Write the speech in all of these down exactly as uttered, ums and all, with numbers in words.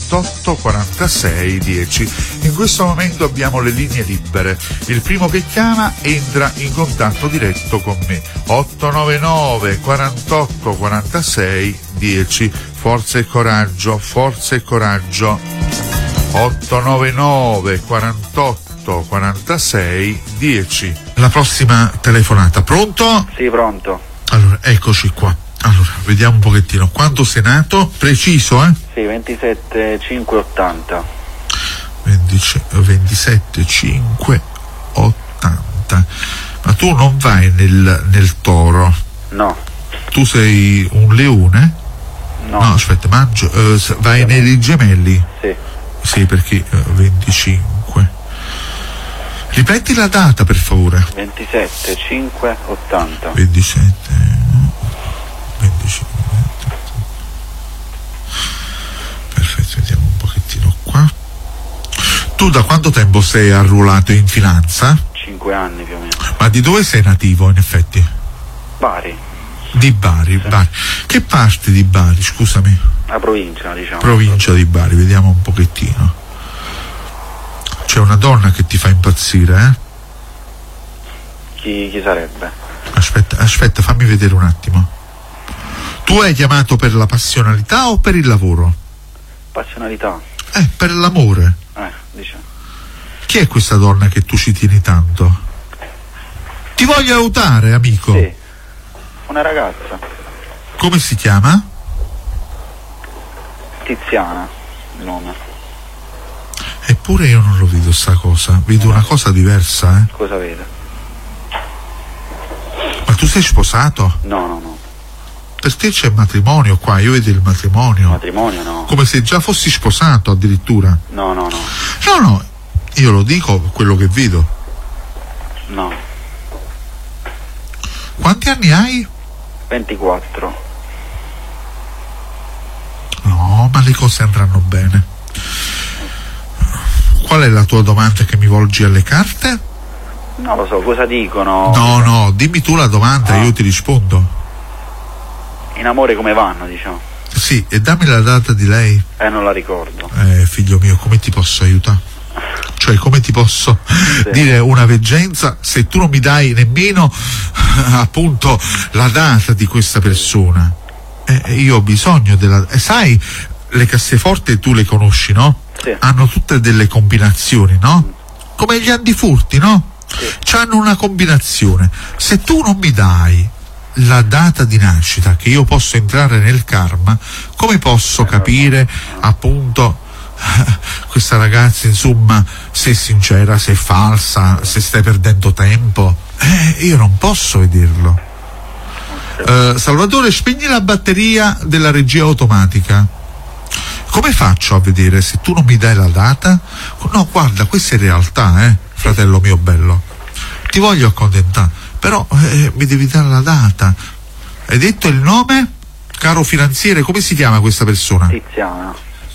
quarantotto quarantasei dieci. In questo momento abbiamo le linee libere. Il primo che chiama entra in contatto diretto con me. otto nove nove quarantotto quarantasei dieci. Forza e coraggio, forza e coraggio. otto nove nove quarantotto quarantasei dieci. La prossima telefonata. Pronto? Sì, pronto. Allora, eccoci qua. Allora, vediamo un pochettino. Quanto sei nato? Preciso, eh? Sì, ventisette cinque ottanta. ventisette cinque ottanta. Ma tu non vai nel, nel toro? No. Tu sei un leone? No. No, aspetta, mangio. Eh, vai nei gemelli? Sì. Sì, perché eh, venticinque. Ripeti la data, per favore. ventisette cinque ottanta. ventisette venticinque. Perfetto, vediamo un pochettino qua. Tu da quanto tempo sei arruolato in finanza? cinque anni più o meno. Ma di dove sei nativo, in effetti? Bari. Di Bari, Sì. Bari. Che parte di Bari, scusami? La provincia, diciamo. Provincia di Bari, vediamo un pochettino. C'è una donna che ti fa impazzire, eh? Chi, chi sarebbe? Aspetta, aspetta, fammi vedere un attimo. Tu hai chiamato per la passionalità o per il lavoro? Passionalità. Eh, per l'amore. Eh, diciamo. Chi è questa donna che tu ci tieni tanto? Ti voglio aiutare, amico. Sì. Una ragazza. Come si chiama? Tiziana, il nome. Eppure io non lo vedo sta cosa, vedo una cosa diversa, eh? Cosa vede? Ma tu sei sposato? No, no, no. Per te c'è matrimonio qua, io vedo il matrimonio. Matrimonio no. Come se già fossi sposato addirittura. No, no, no. No, no, io lo dico quello che vedo. No. Quanti anni hai? ventiquattro. No, ma le cose andranno bene. Qual è la tua domanda che mi volgi alle carte? Non lo so, cosa dicono? No, no, dimmi tu la domanda e Ah. io ti rispondo. In amore come vanno, diciamo? Sì, e dammi la data di lei. Eh, non la ricordo. Eh, figlio mio, come ti posso aiutare? Cioè, come ti posso Sì. dire una veggenza se tu non mi dai nemmeno appunto la data di questa persona? Eh, io ho bisogno della... Eh, sai, le casseforti tu le conosci, no? Sì. Hanno tutte delle combinazioni, no? Come gli antifurti, no? Sì. C'hanno una combinazione. Se tu non mi dai la data di nascita che io posso entrare nel karma, come posso capire appunto questa ragazza, insomma, se è sincera, se è falsa, se stai perdendo tempo? Eh, io non posso vederlo. Uh, Salvatore, spegni la batteria della regia automatica. Come faccio a vedere se tu non mi dai la data? No, guarda, questa è realtà, eh, fratello mio bello. Ti voglio accontentare, però eh, mi devi dare la data. Hai detto il nome? Caro finanziere, come si chiama questa persona? Tiziana.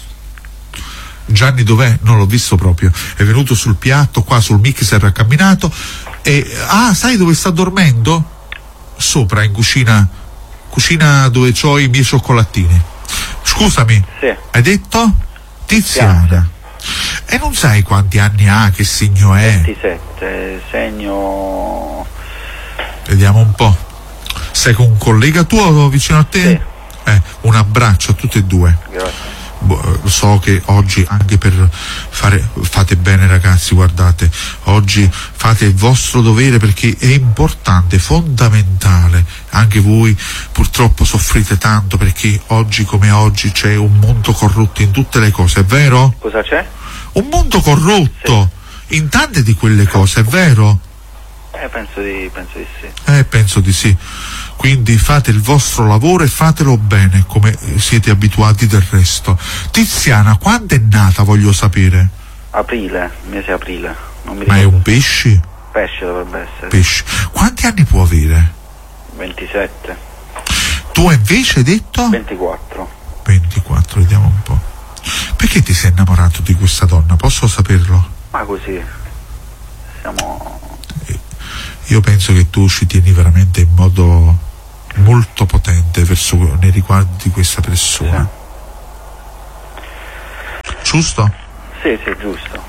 Gianni dov'è? Non l'ho visto proprio. È venuto sul piatto, qua sul mixer, ha camminato e... Ah, sai dove sta dormendo? Sopra, in cucina. Cucina dove c'ho i miei cioccolatini. Scusami. Sì. Hai detto? Tiziana. E non sai quanti anni ha, che segno è? ventisette, segno... Vediamo un po'. Sei con un collega tuo vicino a te? Sì. Eh, un abbraccio a tutti e due. Grazie. So che oggi anche per fare, fate bene ragazzi, guardate, oggi fate il vostro dovere perché è importante, fondamentale. Anche voi purtroppo soffrite tanto perché oggi come oggi c'è un mondo corrotto in tutte le cose, è vero? Cosa c'è? Un mondo corrotto sì. In tante di quelle cose, è vero? Eh, penso di, penso di sì. Eh, penso di sì. Quindi fate il vostro lavoro e fatelo bene, come siete abituati del resto. Tiziana, quando è nata, voglio sapere? Aprile, mese aprile. Non mi Ma è ricordo. un pesce? Pesce dovrebbe essere. Pesce. Quanti anni può avere? ventisette. Tu invece hai detto? ventiquattro. ventiquattro, vediamo un po'. Perché ti sei innamorato di questa donna? Posso saperlo? Ma così. Siamo... Io penso che tu ci tieni veramente in modo molto potente verso nei riguardi di questa persona. Sì. giusto? Sì, sì, giusto.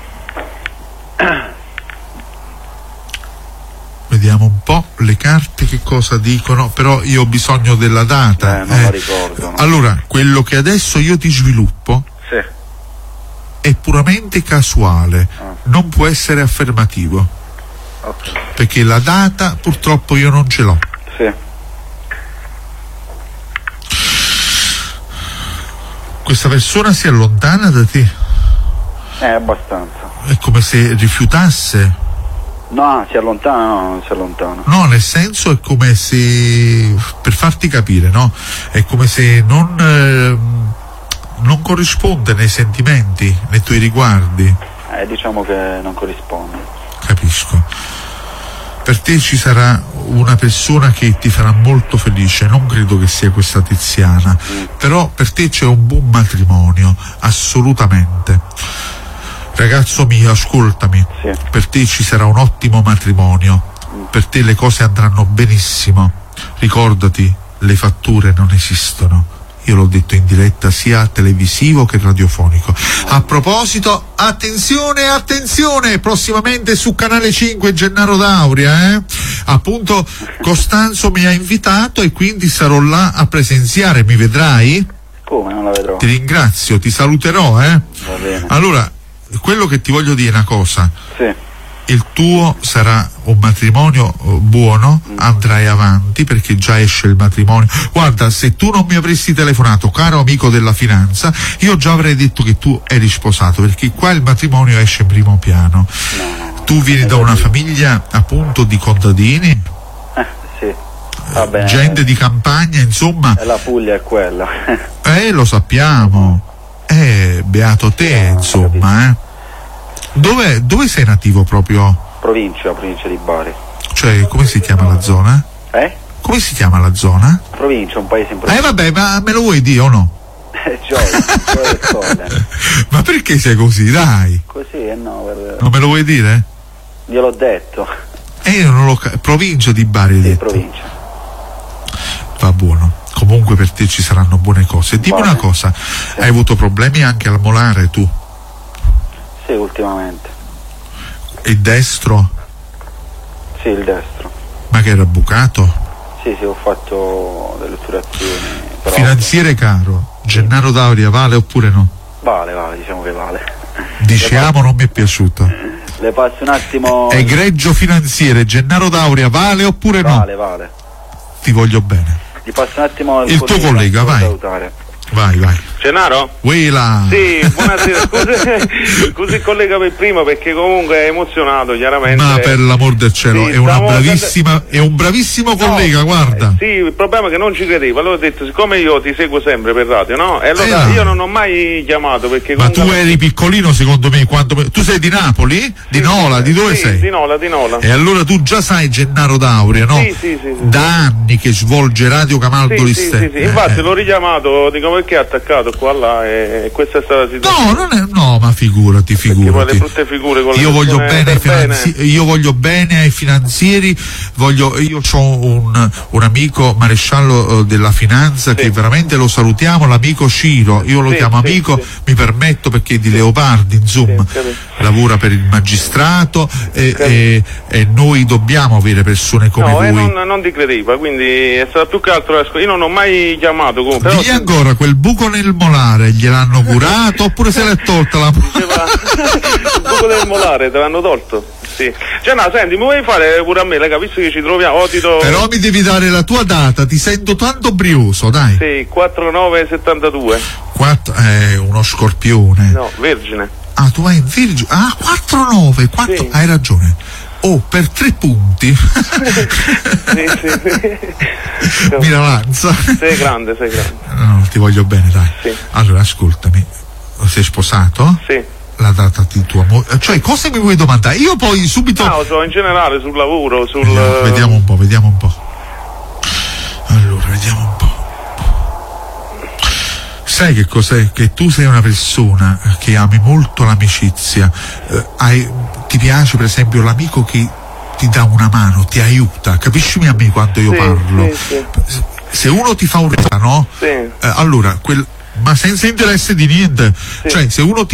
Vediamo un po' le carte che cosa dicono, però io ho bisogno della data. Eh, non eh. la ricordo. No? Allora, quello che adesso io ti sviluppo Sì. è puramente casuale, Ah. non può essere affermativo, Ok. perché la data purtroppo io non ce l'ho. Sì. Questa persona si allontana da te, Eh, abbastanza. è come se rifiutasse. No, si allontana, no, non si allontana. No, nel senso è come se, per farti capire, no? È come se non, eh, non corrisponde nei sentimenti, nei tuoi riguardi. Eh, diciamo che non corrisponde. Capisco. Per te ci sarà una persona che ti farà molto felice, non credo che sia questa Tiziana, Mm. però per te c'è un buon matrimonio, assolutamente. Ragazzo mio, ascoltami, Sì. per te ci sarà un ottimo matrimonio, per te le cose andranno benissimo. Ricordati, le fatture non esistono. Io l'ho detto in diretta sia televisivo che radiofonico. A proposito, attenzione, attenzione, prossimamente su Canale cinque Gennaro D'Auria, eh? Appunto Costanzo mi ha invitato e quindi sarò là a presenziare, mi vedrai? Come? Non la vedrò. Ti ringrazio, ti saluterò, eh? Va bene. Allora, quello che ti voglio dire è una cosa, Sì. il tuo sarà un matrimonio eh, buono, andrai avanti perché già esce il matrimonio. Guarda, se tu non mi avresti telefonato, caro amico della finanza, io già avrei detto che tu eri sposato, perché qua il matrimonio esce in primo piano. No, no. Tu vieni da una famiglia appunto di contadini, Eh, sì. Va bene. gente di campagna, insomma, E la Puglia è quella. eh lo sappiamo, eh beato te, insomma, eh. Dove, dove sei nativo proprio? Provincia, provincia di Bari. Cioè, come si chiama la zona? Eh? Come si chiama la zona? Provincia, un paese in Eh provincia. vabbè, ma me lo vuoi dire o no? Eh, Gioia, Gioia del Colle. Ma perché sei così? Dai, Così, eh no, per... non me lo vuoi dire? gliel'ho detto. Eh, io non lo ca- provincia di Bari, hai Sì, detto. provincia. Va buono. Comunque per te ci saranno buone cose. Dimmi Va una bene. cosa, Sì. hai avuto problemi anche al molare tu? Sì, ultimamente. Il destro? Sì, il destro. Ma che era bucato? Sì, sì, ho fatto delle otturazioni. Però... Finanziere caro, Gennaro D'Auria vale oppure no? Vale, vale, diciamo che vale. Diciamo, non mi è piaciuto. Le passo un attimo... Egregio finanziere, Gennaro D'Auria vale oppure no? Vale, vale. Ti voglio bene. Gli passo un attimo Il tuo collega, devo vai. salutare. Vai, vai. Gennaro? Wela. Sì, buonasera, scusi, scusi collega per prima perché comunque è emozionato chiaramente. Ma per l'amor del cielo, Sì, è una stavo- bravissima, è un bravissimo No, collega, guarda. Sì, il problema è che non ci credevo, allora ho detto siccome io ti seguo sempre per radio, no? E allora Eh, io non ho mai chiamato perché Ma tu comunque... eri piccolino secondo me quando... Tu sei di Napoli? Di Nola? Di dove sì, sei? Di Nola, di Nola. E allora tu già sai Gennaro D'Auria, no? Sì, sì, sì, sì. Da anni che svolge Radio Camaldo Sì, sì, Listè. sì, sì. Infatti Eh. l'ho richiamato, dico perché è attaccato qua là e questa è stata la situazione. No, non è, no, ma figurati, Perché poi figurati. le brutte figure con le Io voglio persone bene, ai per bene. finanzi- io voglio bene ai finanzieri, voglio, io ho un, un amico maresciallo eh, della finanza che veramente lo salutiamo, l'amico Ciro, io lo Sì, chiamo sì, amico, sì. mi permetto perché è di Leopardi, insomma, Sì, capito. lavora per il magistrato e, e- e noi dobbiamo avere persone come No, voi. e non, non ti credeva, quindi è stato più che altro la scu- io non ho mai chiamato comunque. Però Digli ancora, quel buco nel molare gliel'hanno curato oppure se l'è tolta la... diceva il buco del molare, te l'hanno tolto? Sì. Cioè no, senti, mi vuoi fare pure a me, raga, visto che ci troviamo, oh, ti do... Però mi devi dare la tua data, ti sento tanto brioso, dai. Sì, quattro nove settantadue. Quattro, eh, uno scorpione. No, vergine. Ah, tu hai in Virgine. Ah, quattro nove, quattro, Sì. hai ragione. Oh, per tre punti. Sì, sì, sì. Mi avanza. Sei grande, sei grande. No, ti voglio bene, dai. Sì. Allora, ascoltami. Sei sposato? Sì. La data di tua moglie. Cioè, cosa mi vuoi domandare? Io poi subito. No, so in generale sul lavoro, sul... Vediamo, vediamo un po', vediamo un po'. Allora, vediamo un po'. Sai che cos'è? Che tu sei una persona che ami molto l'amicizia, eh, hai, ti piace per esempio l'amico che ti dà una mano, ti aiuta, capiscimi a me quando io Sì, parlo. sì, sì. Se uno ti fa un regalo, no? Sì. Eh, allora, quel, ma senza interesse di niente, Sì. cioè se uno ti